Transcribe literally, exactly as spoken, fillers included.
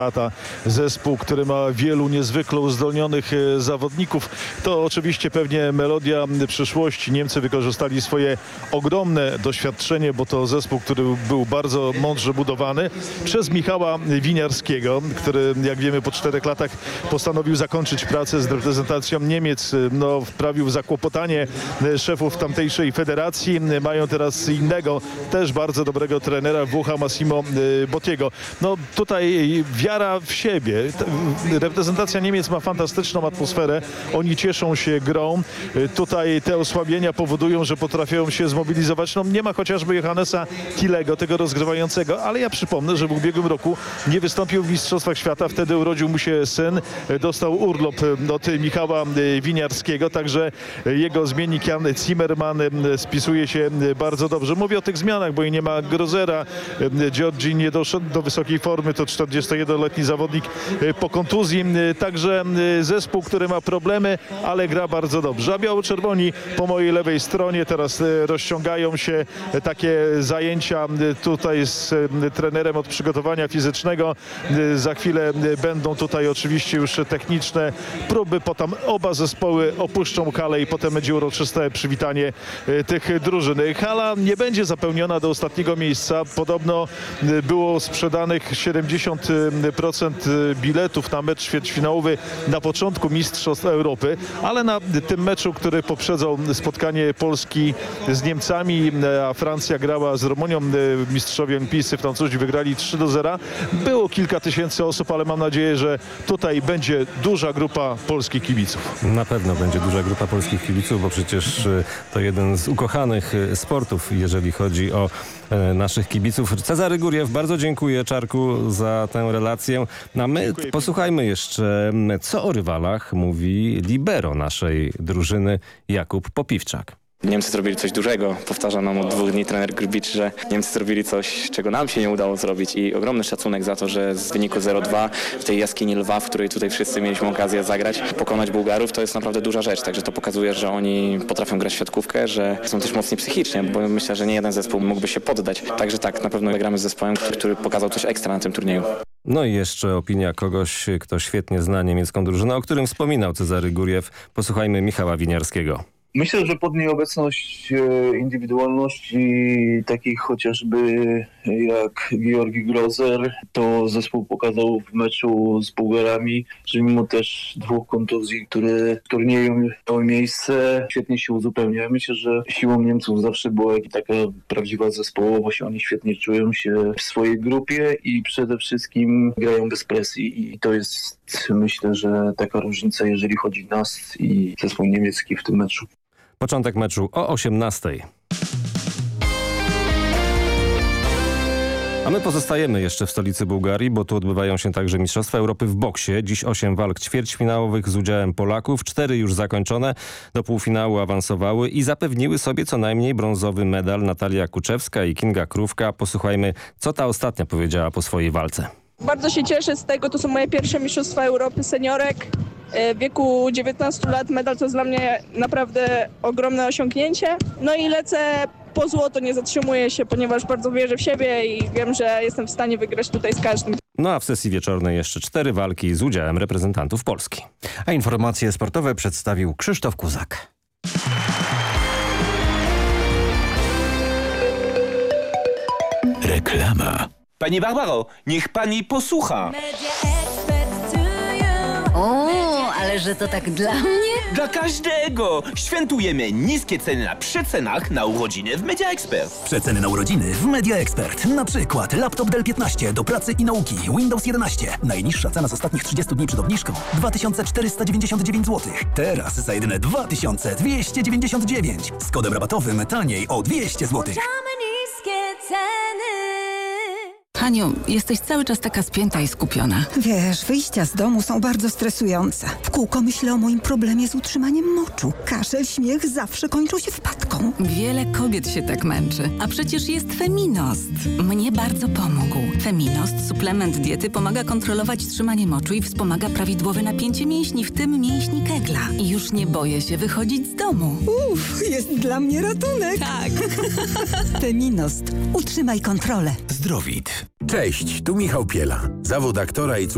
lata. Zespół, który ma wielu niezwykle uzdolnionych zawodników. To oczywiście pewnie melodia przyszłości. Niemcy wykorzystali swoje ogromne doświadczenie, bo to zespół, który był bardzo mądrze budowany przez Michała Winiarskiego, który, jak wiemy, po czterech latach postanowił zakończyć pracę z reprezentacją Niemiec. No, wprawił w zakłopotanie szefów tamtejszej federacji. Mają teraz innego, też bardzo dobrego trenera, Włocha Massimo Bottiego. No tutaj wiara w siebie. Reprezentacja Niemiec ma fantastyczną atmosferę. Oni cieszą się grą. Tutaj te osłabienia powodują, że potrafią się zmobilizować. No nie ma chociażby Johannesa Thielego, tego rozgrywającego, ale ja przypomnę, że w ubiegłym roku nie wystąpił w Mistrzostwach Świata. Wtedy urodził mu się syn. Dostał urlop od Michała Winiarskiego, także jego zmiennik Jan Zimmerman spisuje się bardzo dobrze. Mówię o tych zmianach, bo i nie ma Grozera. Giorgi nie doszedł do wysokiej formy, to czterdziestojednoletni zawodnik po kontuzji. Także zespół, który ma problemy, ale gra bardzo dobrze. A biało-czerwoni po mojej lewej stronie teraz rozciągają się takie zajęcia tutaj z trenerem od przygotowania fizycznego. Za chwilę będą tutaj oczywiście już techniczne próby. Potem oba zespoły opuszczą halę i potem będzie uroczyste przywitanie tych drużyn. Hala nie będzie zapełniona do ostatniego miejsca. Podobno było sprzedanych siedemdziesiąt procent biletów na mecz ćwierćfinałowy na początku Mistrzostw Europy, ale na tym meczu, który poprzedzał spotkanie Polski z Niemcami, a Francja grała z Rumunią, mistrzowie olimpijscy Francuzi wygrali trzy do zera. Było kilka tysięcy osób, ale mam nadzieję, że tutaj będzie duża grupa polskich kibiców. Na pewno będzie duża grupa polskich kibiców, bo przecież to jeden z ukochanych sportów, jeżeli chodzi o naszych kibiców. Cezary Góriew, bardzo dziękuję, Czarku, za tę relację. A my dziękuję. Posłuchajmy jeszcze, co o rywalach mówi libero naszej drużyny Jakub Popiwczak. Niemcy zrobili coś dużego. Powtarza nam od dwóch dni trener Grubicz, że Niemcy zrobili coś, czego nam się nie udało zrobić i ogromny szacunek za to, że z wyniku zero dwa w tej jaskini lwa, w której tutaj wszyscy mieliśmy okazję zagrać, pokonać Bułgarów, to jest naprawdę duża rzecz. Także to pokazuje, że oni potrafią grać w siatkówkę, że są też mocni psychicznie, bo myślę, że nie jeden zespół mógłby się poddać. Także tak, na pewno gramy z zespołem, który, który pokazał coś ekstra na tym turnieju. No i jeszcze opinia kogoś, kto świetnie zna niemiecką drużynę, o którym wspominał Cezary Góriew. Posłuchajmy Michała Winiarskiego. Myślę, że pod nieobecność indywidualności takich chociażby jak Georgi Grozer, to zespół pokazał w meczu z Bułgarami, że mimo też dwóch kontuzji, które w turnieju miały miejsce, świetnie się uzupełnia. Myślę, że siłą Niemców zawsze była taka prawdziwa zespołowość. Oni świetnie czują się w swojej grupie i przede wszystkim grają bez presji i to jest, myślę, że taka różnica, jeżeli chodzi o nas i zespół niemiecki w tym meczu. Początek meczu o osiemnastej. A my pozostajemy jeszcze w stolicy Bułgarii, bo tu odbywają się także Mistrzostwa Europy w boksie. Dziś osiem walk ćwierćfinałowych z udziałem Polaków, cztery już zakończone, do półfinału awansowały i zapewniły sobie co najmniej brązowy medal Natalia Kuczewska i Kinga Krówka. Posłuchajmy, co ta ostatnia powiedziała po swojej walce. Bardzo się cieszę z tego, to są moje pierwsze Mistrzostwa Europy seniorek. W wieku dziewiętnastu lat medal to jest dla mnie naprawdę ogromne osiągnięcie. No i lecę po złoto, nie zatrzymuję się, ponieważ bardzo wierzę w siebie i wiem, że jestem w stanie wygrać tutaj z każdym. No a w sesji wieczornej jeszcze cztery walki z udziałem reprezentantów Polski. A informacje sportowe przedstawił Krzysztof Kuzak. Reklama. Pani Barbaro, niech pani posłucha. O, ale że to tak dla mnie? Dla każdego! Świętujemy niskie ceny na przecenach na urodziny w Media Expert. Przeceny na urodziny w Media Expert. Na przykład laptop Dell piętnaście do pracy i nauki, Windows jedenaście. Najniższa cena z ostatnich trzydziestu dni przed obniżką dwa tysiące czterysta dziewięćdziesiąt dziewięć złotych. Teraz za jedyne dwa tysiące dwieście dziewięćdziesiąt dziewięć. Z kodem rabatowym taniej o dwieście złotych. Haniu, jesteś cały czas taka spięta i skupiona. Wiesz, wyjścia z domu są bardzo stresujące. W kółko myślę o moim problemie z utrzymaniem moczu. Kaszel, śmiech zawsze kończą się wpadką. Wiele kobiet się tak męczy. A przecież jest Feminost. Mnie bardzo pomógł. Feminost, suplement diety, pomaga kontrolować trzymanie moczu i wspomaga prawidłowe napięcie mięśni, w tym mięśni kegla. I już nie boję się wychodzić z domu. Uff, jest dla mnie ratunek. Tak. Feminost. Utrzymaj kontrolę. Zdrowit. Cześć, tu Michał Piela. Zawód aktora i